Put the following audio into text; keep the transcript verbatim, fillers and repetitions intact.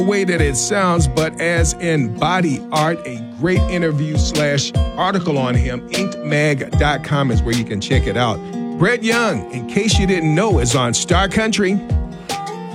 the way that it sounds, but as in body art. A great interview slash article on him. ink mag dot com is where you can check it out. Brett Young, in case you didn't know, is on Star Country.